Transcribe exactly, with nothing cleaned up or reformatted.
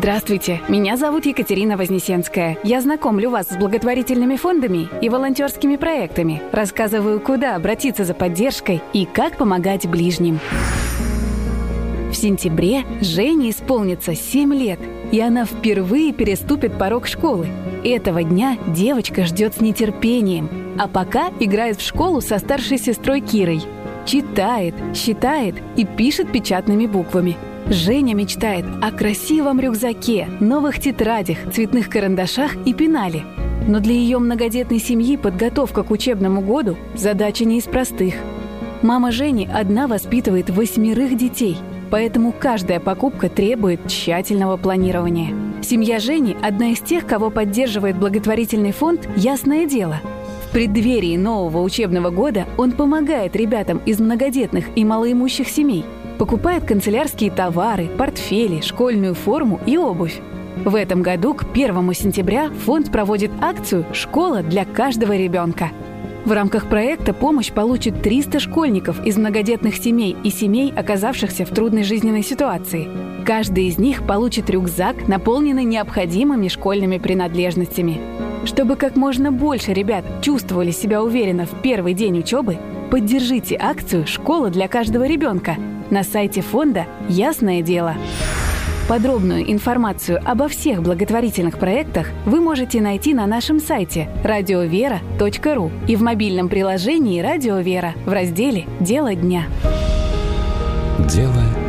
Здравствуйте, меня зовут Екатерина Вознесенская. Я знакомлю вас с благотворительными фондами и волонтерскими проектами. Рассказываю, куда обратиться за поддержкой и как помогать ближним. В сентябре Жене исполнится семь лет, и она впервые переступит порог школы. Этого дня девочка ждет с нетерпением, а пока играет в школу со старшей сестрой Кирой. Читает, считает и пишет печатными буквами. Женя мечтает о красивом рюкзаке, новых тетрадях, цветных карандашах и пенале. Но для ее многодетной семьи подготовка к учебному году – задача не из простых. Мама Жени одна воспитывает восьмерых детей, поэтому каждая покупка требует тщательного планирования. Семья Жени – одна из тех, кого поддерживает благотворительный фонд «Ясное дело». В преддверии нового учебного года он помогает ребятам из многодетных и малоимущих семей, покупает канцелярские товары, портфели, школьную форму и обувь. В этом году к первому сентября фонд проводит акцию «Школа для каждого ребенка». В рамках проекта помощь получат триста школьников из многодетных семей и семей, оказавшихся в трудной жизненной ситуации. Каждый из них получит рюкзак, наполненный необходимыми школьными принадлежностями. Чтобы как можно больше ребят чувствовали себя уверенно в первый день учебы, поддержите акцию «Школа для каждого ребенка» на сайте фонда «Ясное дело». Подробную информацию обо всех благотворительных проектах вы можете найти на нашем сайте радиовера точка ру и в мобильном приложении «Радио Вера» в разделе «Дело дня». Дело